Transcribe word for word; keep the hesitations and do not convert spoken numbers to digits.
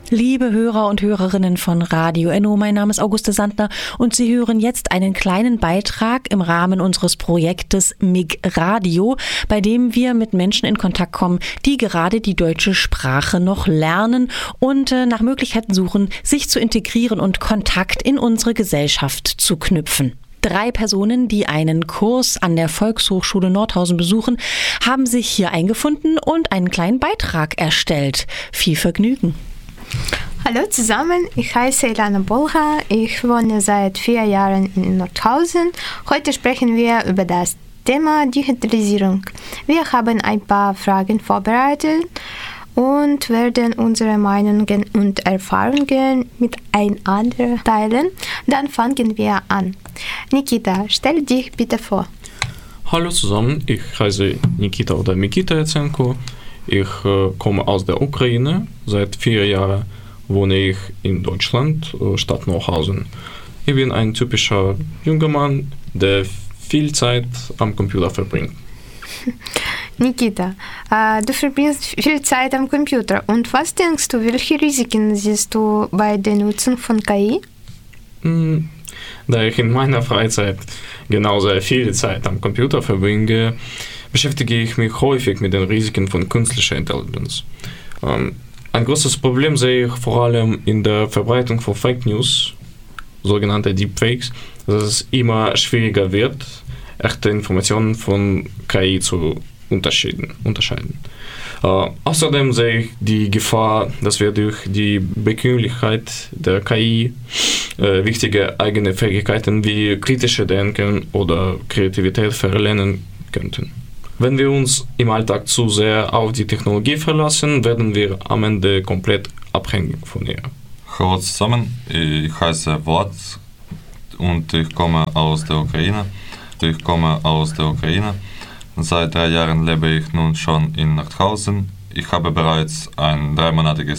Liebe Hörer und Hörerinnen von Radio Enno, mein Name ist Auguste Sandner und Sie hören jetzt einen kleinen Beitrag im Rahmen unseres Projektes MIG-Radio, bei dem wir mit Menschen in Kontakt kommen, die gerade die deutsche Sprache noch lernen und äh, nach Möglichkeiten suchen, sich zu integrieren und Kontakt in unsere Gesellschaft zu knüpfen. Drei Personen, die einen Kurs an der Volkshochschule Nordhausen besuchen, haben sich hier eingefunden und einen kleinen Beitrag erstellt. Viel Vergnügen! Hallo zusammen, ich heiße Ilana Bolha, ich wohne seit vier Jahren in Nordhausen. Heute sprechen wir über das Thema Digitalisierung. Wir haben ein paar Fragen vorbereitet und werden unsere Meinungen und Erfahrungen miteinander teilen. Dann fangen wir an. Nikita, stell dich bitte vor. Hallo zusammen, ich heiße Nikita oder Mikita Yatsenko. Ich äh, komme aus der Ukraine. Seit vier Jahren wohne ich in Deutschland, äh, Stadt Nordhausen. Ich bin ein typischer junger Mann, der viel Zeit am Computer verbringt. Nikita, äh, du verbringst viel Zeit am Computer. Und was denkst du, welche Risiken siehst du bei der Nutzung von K I? Hm, da ich in meiner Freizeit genauso viel Zeit am Computer verbringe, beschäftige ich mich häufig mit den Risiken von künstlicher Intelligenz. Ähm, ein großes Problem sehe ich vor allem in der Verbreitung von Fake News, sogenannte Deepfakes, dass es immer schwieriger wird, echte Informationen von K I zu unterscheiden. unterscheiden. Äh, außerdem sehe ich die Gefahr, dass wir durch die Bequemlichkeit der K I äh, wichtige eigene Fähigkeiten wie kritische Denken oder Kreativität verlernen könnten. Wenn wir uns im Alltag zu sehr auf die Technologie verlassen, werden wir am Ende komplett abhängig von ihr. Hallo zusammen, ich heiße Vlad und ich komme aus der Ukraine. Ich komme aus der Ukraine. Seit drei Jahren lebe ich nun schon in Nordhausen. Ich habe bereits ein dreimonatiges